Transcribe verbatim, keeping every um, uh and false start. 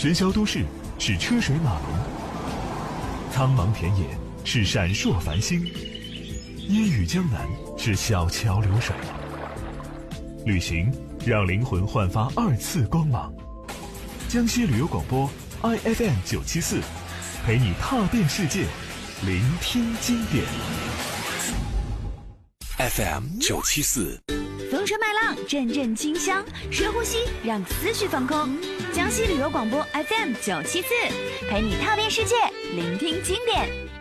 喧嚣都市是车水马龙，苍茫田野是闪烁繁星，烟雨江南是小桥流水。旅行让灵魂焕发二次光芒。江西旅游广播 I F M 九七四，陪你踏遍世界，聆听经典。 F M 九七四， 风吹麦浪，阵阵清香，深呼吸，让思绪放空。江西旅游广播 F M 九七四，陪你踏遍世界，聆听经典。